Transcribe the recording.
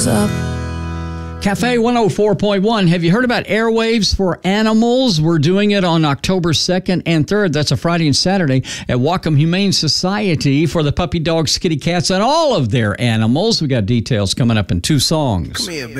Cafe 104.1. Have you heard about Airwaves for Animals? We're doing it on October 2nd and 3rd. That's a Friday and Saturday at Whatcom Humane Society for the puppy dogs, kitty cats, and all of their animals. We got details coming up in 2 songs. Come here, baby.